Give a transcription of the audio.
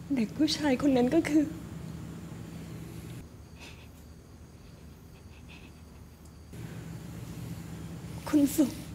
เด็กผู้ชายคนนั้นก็คือคุณสุข